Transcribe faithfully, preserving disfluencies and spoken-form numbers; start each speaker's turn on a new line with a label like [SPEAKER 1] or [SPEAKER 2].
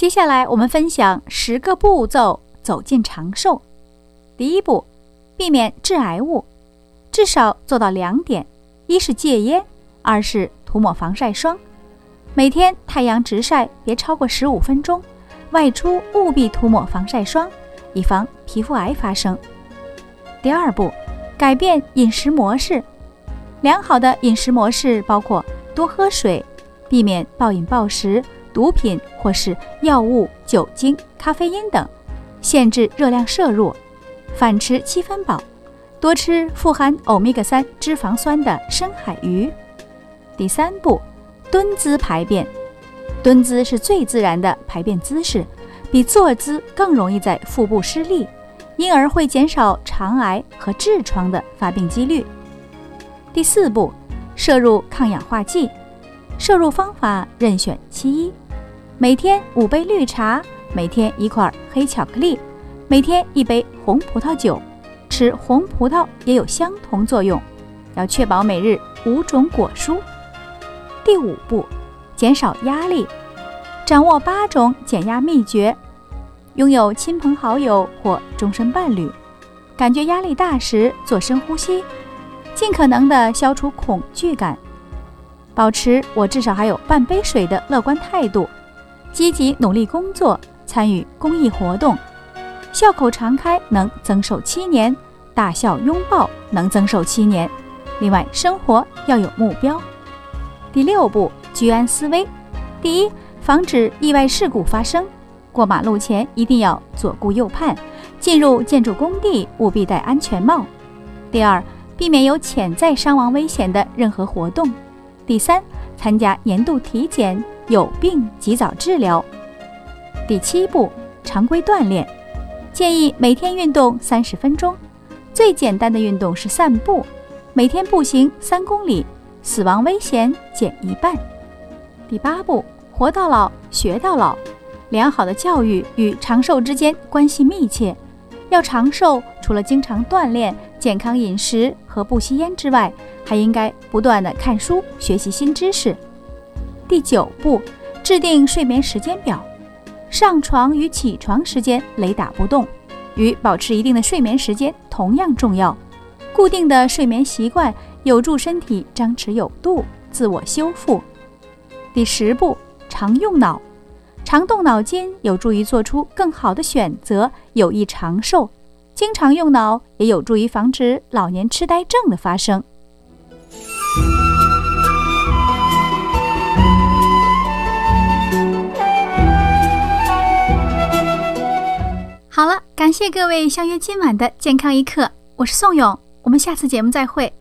[SPEAKER 1] 接下来我们分享十个步骤走进长寿。第一步，避免致癌物，至少做到两点：一是戒烟，二是涂抹防晒霜。每天太阳直晒别超过十五分钟，外出务必涂抹防晒霜，以防皮肤癌发生。第二步，改变饮食模式。良好的饮食模式包括多喝水，避免暴饮暴食、毒品或是药物、酒精、咖啡因等，限制热量摄入，反吃七分饱，多吃富含欧米伽三脂肪酸的深海鱼。第三步，蹲姿排便。蹲姿是最自然的排便姿势，比坐姿更容易在腹部施力，因而会减少肠癌和痔疮的发病几率。第四步，摄入抗氧化剂。摄入方法任选其一：每天五杯绿茶，每天一块黑巧克力，每天一杯红葡萄酒。吃红葡萄也有相同作用，要确保每日五种果蔬。第五步，减少压力。掌握八种减压秘诀。拥有亲朋好友或终身伴侣，感觉压力大时做深呼吸，尽可能地消除恐惧感，保持我至少还有半杯水的乐观态度，积极努力工作，参与公益活动。笑口常开能增寿七年，大笑拥抱能增寿七年。另外，生活要有目标。第六步，居安思危。第一，防止意外事故发生。过马路前一定要左顾右盼，进入建筑工地务必戴安全帽。第二，避免有潜在伤亡危险的任何活动。第三，参加年度体检，有病及早治疗。第七步，常规锻炼。建议每天运动三十分钟，最简单的运动是散步，每天步行三公里，死亡危险减一半。第八步，活到老，学到老。良好的教育与长寿之间关系密切，要长寿，除了经常锻炼、健康饮食和不吸烟之外，还应该不断地看书，学习新知识。第九步，制定睡眠时间表。上床与起床时间雷打不动，与保持一定的睡眠时间同样重要。固定的睡眠习惯有助身体张弛有度，自我修复。第十步，常用脑。常动脑筋有助于做出更好的选择，有益长寿。经常用脑也有助于防止老年痴呆症的发生。好了，感谢各位相约今晚的健康一刻，我是宋勇，我们下次节目再会。